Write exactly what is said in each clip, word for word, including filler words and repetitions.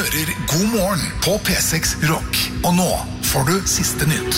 hører God morgen på P seks Rock. Og nå får du siste nytt.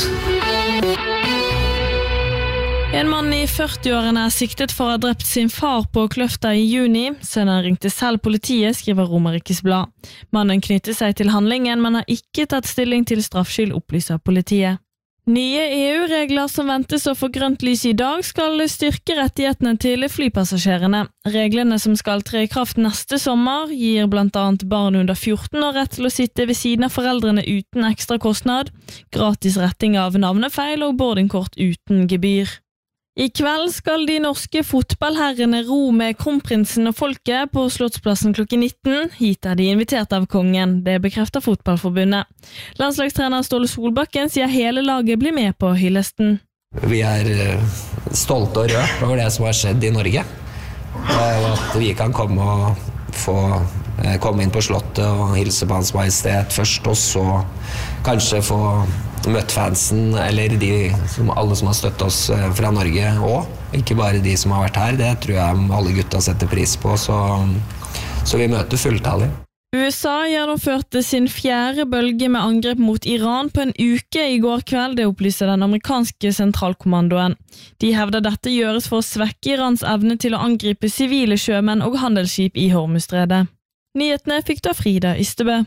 En mann i førti-årene er siktet for å ha drept sin far på Kløfta i juni. Sønnen ringte selv politiet, skriver Romerikes Blad. Mannen knytter seg til handlingen, men har ikke tatt stilling til straffskyld, opplyser politiet. Nye E U-regler som ventes å få grønt lys i dag skal styrke rettighetene til flypassasjerene. Reglene som skal tre i kraft neste sommer gir blant annet barn under fjorten år rett til å sitte ved siden av foreldrene uten ekstra kostnad, gratis retting av navnefeil og boardingkort uten gebyr. I kveld skal de norske fotballherrene ro med kronprinsen og folket på Slottsplassen klokken nitten. Hit er de invitert av kongen, det bekrefter Fotballforbundet. Landslagstrener Ståle Solbakken sier hele laget blir med på hyllesten. Vi er stolte og rørt over det som har skjedd i Norge. Og at vi kan komme og få komme inn på slottet og hilse på Hans Majestet først, og så kanskje få møtt fansen, eller de som, alle som har støttet oss fra Norge også. Ikke bare de som har vært her, det tror jeg alle gutta setter pris på, så, så vi møter fulltallig. U S A gjennomførte sin fjerde bølge med angrep mot Iran på en uke i går kveld, det opplyser den amerikanske sentralkommandoen. De hevder dette gjøres for å svekke Irans evne til å angripe sivile sjømenn og handelsskip i Hormuzstredet. Nyhetene fikk du av Frida Ystebø.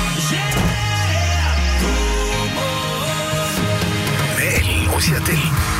Med Ellen og Kjetil.